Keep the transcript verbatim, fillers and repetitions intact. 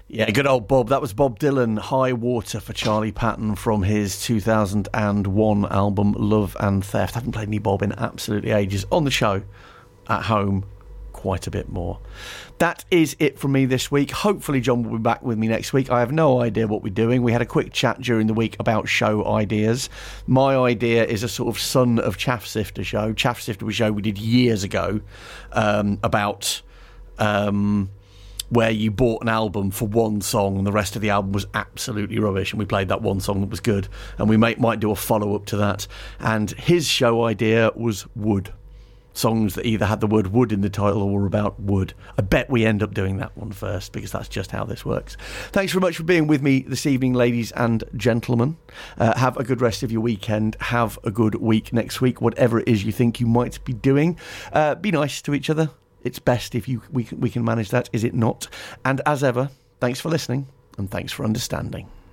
Yeah, good old Bob. That was Bob Dylan, High Water for Charlie Patton from his two thousand one album Love and Theft. I haven't played any Bob in absolutely ages. On the show, at home, quite a bit more. That is it from me this week. Hopefully John will be back with me next week. I have no idea what we're doing. We had a quick chat during the week about show ideas. My idea is a sort of Son of Chaff Sifter show. Chaff Sifter was a show we did years ago um, about... Um, where you bought an album for one song and the rest of the album was absolutely rubbish, and we played that one song that was good, and we may, might do a follow-up to that. And his show idea was wood. Songs that either had the word wood in the title or were about wood. I bet we end up doing that one first, because that's just how this works. Thanks very much for being with me this evening, ladies and gentlemen. Uh, have a good rest of your weekend. Have a good week next week, whatever it is you think you might be doing. Uh, be nice to each other. It's best if you we can, we can manage that, is it not? And as ever, thanks for listening, and thanks for understanding.